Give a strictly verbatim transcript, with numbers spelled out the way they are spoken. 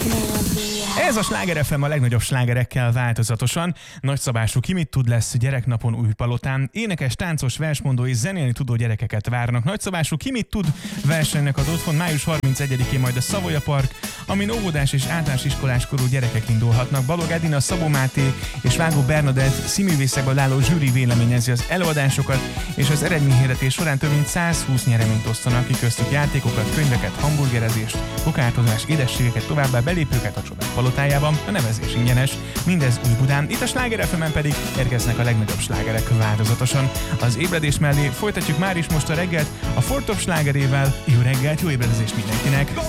Ez a Sláger ef em a legnagyobb slágerekkel változatosan. Nagyszabású Ki mit tud lesz gyereknapon Újpalotán. Énekes, táncos, versmondó és zenélni tudó gyerekeket várnak. Nagyszabású Ki mit tud versenynek ad otthon május harmincegyedikén majd a Savoya Park, amin óvodás és általános iskolás korú gyerekek indulhatnak. Balog Edina, Szabó Máté és Vágó Bernadett színművészekből álló zsűri véleményezi az előadásokat, és az eredményhirdetés során több mint százhúsz nyereményt osztanak ki, köztük játékokat, könyveket, hamburgerezést, kokártozás, édességeket, továbbá belépőket a Csodák Palotájában. A nevezés ingyenes, mindez Újbudán. Itt a Sláger ef emen pedig érkeznek a legnagyobb slágerek változatosan. Az ébredés mellé folytatjuk már is most a reggelt a Four Top slágerével. Jó reggelt, jó ébredezést mindenkinek!